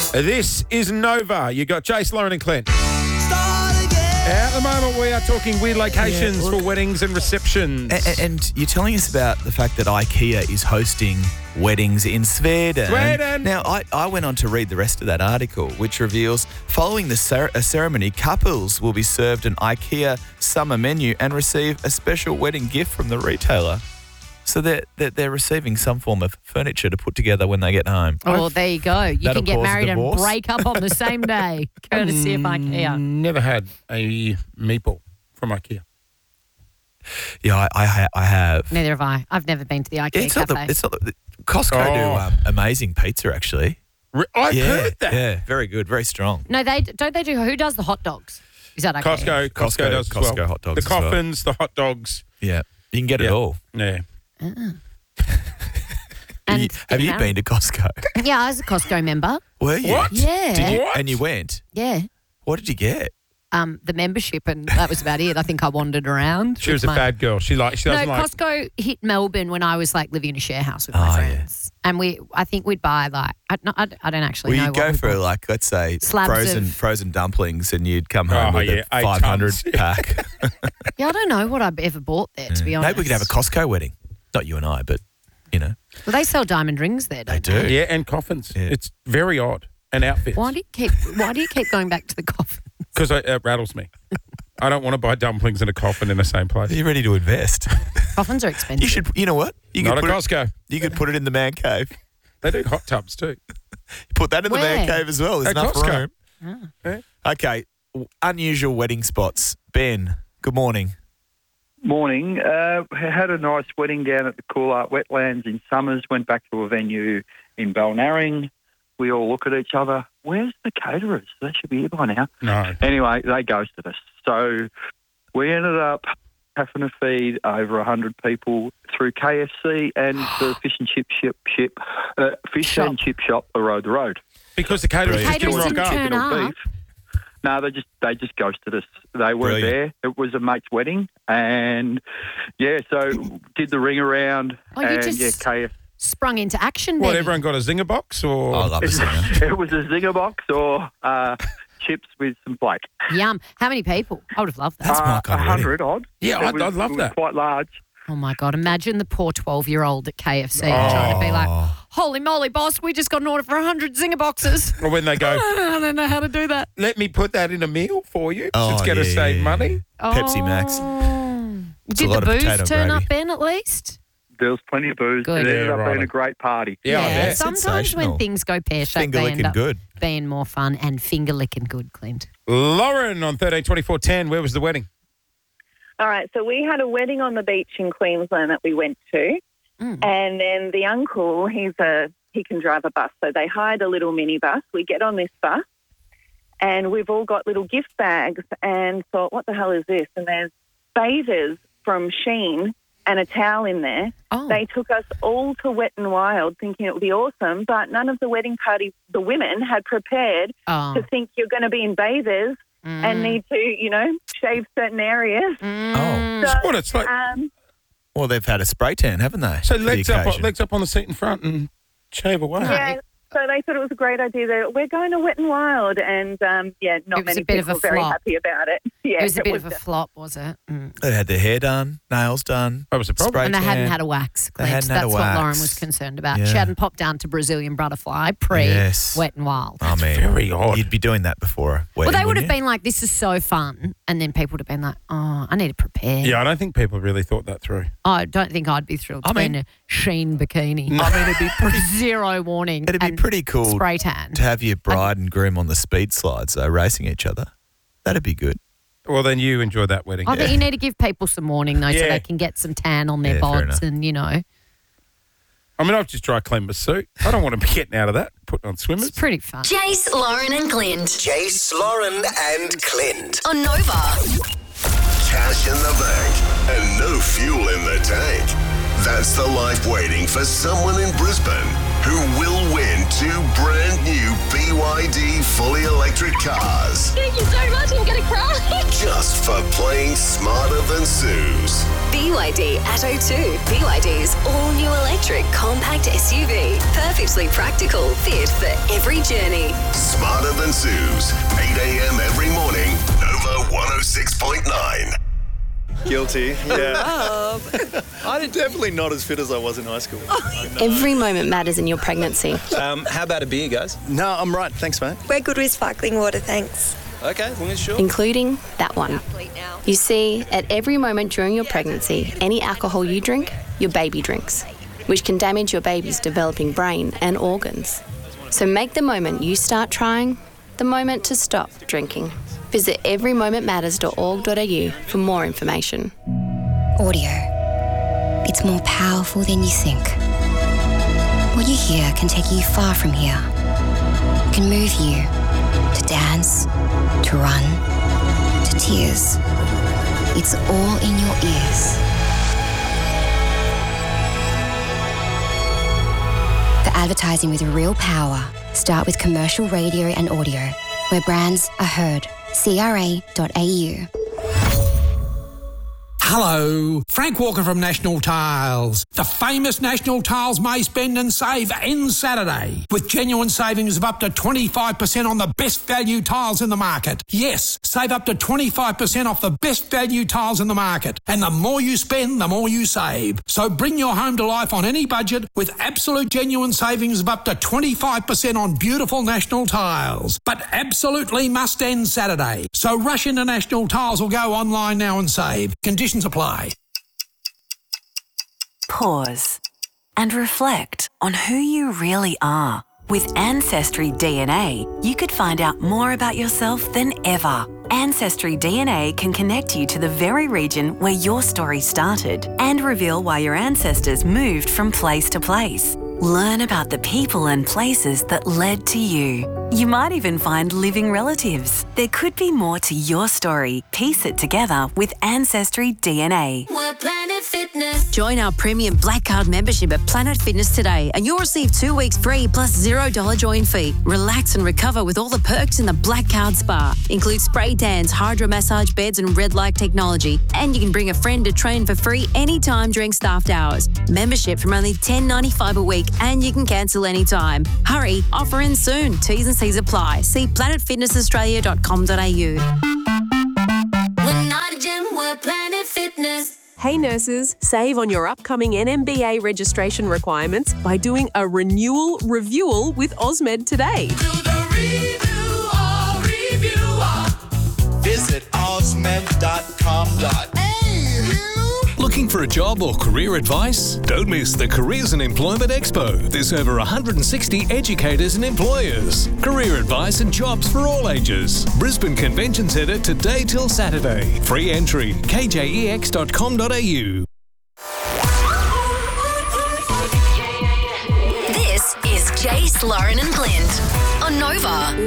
This is Nova. You got Jace, Lauren and Clint. At the moment, we are talking weird locations for weddings and receptions. And you're telling us about the fact that IKEA is hosting weddings in Sweden. Now, I went on to read the rest of that article, which reveals following the ceremony, couples will be served an IKEA summer menu and receive a special wedding gift from the retailer. So they're receiving some form of furniture to put together when they get home. Oh, well, there you go. You That'll can get cause a married and divorce. break up on the same day, courtesy of IKEA. Never had a meatball from IKEA. Yeah, I have. Neither have I. I've never been to the IKEA cafe. Costco do amazing pizza, actually. I've heard that. Yeah, very good, very strong. No, don't they do? Who does the hot dogs? Is that IKEA? Costco does as well. Costco hot dogs The as well. coffins, the hot dogs. Yeah, you can get it all. Yeah. And Have you been to Costco? Yeah, I was a Costco member. Were you? What? Yeah. Did you? And you went? Yeah. What did you get? The membership, and that was about it. I think I wandered around. She was a bad girl. She doesn't like. Costco hit Melbourne when I was like living in a share house with my friends, and I think we'd buy like I don't actually know. Well, you'd go for like, let's say Slabs frozen dumplings, and you'd come home with a 8 500 tons. pack. Yeah, I don't know what I've ever bought there, to be honest. Maybe we could have a Costco wedding. Not you and I, but you know. Well, they sell diamond rings there, don't They do. Yeah, and coffins. Yeah. It's very odd. And outfits. Why do you keep going back to the coffin? Because it rattles me. I don't want to buy dumplings in a coffin in the same place. Are you ready to invest? Coffins are expensive. You should. You know what? You Not could at put Costco. You could put it in the man cave. They do hot tubs too. Put that in the man Where? cave as well. There's At enough Costco. room. Yeah. Okay. Unusual wedding spots. Ben, good morning. Morning. Had a nice wedding down at the Coolart Wetlands in Summers. Went back to a venue in Balnarring. We all look at each other. Where's the caterers? They should be here by now. No. Anyway, they ghosted us. So we ended up having to feed over 100 people through KFC and the fish and chip shop around the road. Because the caterers just Caterers didn't rock didn't up. turn up. No, they just ghosted us. They weren't Brilliant. there. It was a mate's wedding, and so did the ring around. Oh, you and just- KFC. Sprung into action. What, Benny. everyone got a zinger box? Or I love a singer. It was a zinger box or chips with some flake. Yum. How many people? I would have loved that. That's my kind of wedding. 100 odd. Yeah, I'd love it was that. quite large. Oh, my God. Imagine the poor 12-year-old at KFC trying to be like, holy moly, boss, we just got an order for 100 zinger boxes. Or when they go, I don't know how to do that. let me put that in a meal for you. Oh, it's going to yeah, save yeah, money. Pepsi Max. Did a lot the of booze potato turn gravy. up, Ben, at least? There was plenty of booze. Good. It ended Yeah, up right. being a great party. Yeah, I bet. Sometimes Sensational. when things go pear-shaped, they Finger-licking end up good. being more fun and finger-licking good, Clint. Lauren on 13-24-10, where was the wedding? All right, so we had a wedding on the beach in Queensland that we went to, and then the uncle, he can drive a bus, so they hired a little minibus. We get on this bus, and we've all got little gift bags, and thought, what the hell is this? And there's bathers from Shein and a towel in there. Oh. They took us all to Wet n Wild, thinking it would be awesome, but none of the wedding party, the women had prepared Oh. to think you're going to be in bathers and need to, shave certain areas. Oh. So, What, it's like, Well, they've had a spray tan, haven't they? so for the legs occasion? up on the seat in front and shave away. yeah, so they thought it was a great idea that we're going to Wet n Wild, and not It was many a bit of people a were very flop. happy about it. Yeah, It was a bit of a flop, was it? They had their hair done, nails done. That was the problem. spray And they hadn't tan. had a wax, They Clint. hadn't had That's a what Lauren wax. was concerned about. Yeah. She hadn't popped down to Brazilian butterfly Yes. Wet n Wild. I mean, very odd. You'd be doing that before a wedding, Well, they would wouldn't have you? been like, this is so fun. And then people would have been like, oh, I need to prepare. Yeah, I don't think people really thought that through. I don't think I'd be thrilled to be in a Sheen bikini. I mean, it'd be pretty, Zero warning. it'd be and pretty cool Spray tan. to have your bride and groom on the speed slides, though, racing each other. That'd be good. Well, then you enjoy that wedding. I think you need to give people some warning, though, so Yeah. they can get some tan on their Yeah, fair bods enough. and, I mean, I've just dry cleaned my suit. I don't want to be getting out of that, putting on swimmers. it's pretty fun. Jace, Lauren and Clint. Jace, Lauren and Clint. On Nova. Cash in the bank and no fuel in the tank. That's the life waiting for someone in Brisbane who will win 2 brand new BYD fully electric cars. Thank you so much. I'm going to cry. Just for playing smarter than Suze. BYD Atto 2. BYD's all-new electric compact SUV. Perfectly practical, fit for every journey. Smarter than Suze. 8 a.m. every morning. Nova 106.9. Guilty, yeah. I'm definitely not as fit as I was in high school. Every moment matters in your pregnancy. How about a beer, guys? No, I'm right. Thanks, mate. We're good with sparkling water, thanks. Okay, as long as sure. Including that one. You see, at every moment during your pregnancy, any alcohol you drink, your baby drinks, which can damage your baby's developing brain and organs. So make the moment you start trying the moment to stop drinking. Visit everymomentmatters.org.au for more information. Audio. It's more powerful than you think. What you hear can take you far from here. It can move you to dance, to run, to tears. It's all in your ears. For advertising with real power, start with commercial radio and audio, where brands are heard. CRA.au. Hello, Frank Walker from National Tiles. The famous National Tiles May Spend and Save ends Saturday with genuine savings of up to 25% on the best value tiles in the market. Yes, save up to 25% off the best value tiles in the market. And the more you spend, the more you save. So bring your home to life on any budget with absolute genuine savings of up to 25% on beautiful National Tiles. But absolutely must end Saturday. So rush into National Tiles or go online now and save. Conditions apply. Pause and reflect on who you really are. With Ancestry DNA, you could find out more about yourself than ever. Ancestry DNA can connect you to the very region where your story started and reveal why your ancestors moved from place to place. Learn about the people and places that led to you. You might even find living relatives. There could be more to your story. Piece it together with Ancestry DNA. We're Planet Fitness. Join our premium Black Card membership at Planet Fitness today and you'll receive 2 weeks free plus $0 join fee. Relax and recover with all the perks in the Black Card Spa. Includes spray tans, hydro massage beds and red light technology. And you can bring a friend to train for free anytime during staffed hours. Membership from only $10.95 a week and you can cancel anytime. Hurry, offer ends soon. T's and C's apply. See planetfitnessaustralia.com.au. We're not a gym, we're Planet Fitness. Hey nurses, save on your upcoming NMBA registration requirements by doing a renewal review with Osmed today. Visit osmed.com.au. Looking for a job or career advice? Don't miss the Careers and Employment Expo. There's over 160 educators and employers. Career advice and jobs for all ages. Brisbane Convention Centre today till Saturday. Free entry, kjex.com.au. This is Jace, Lauren and Clint on Nova.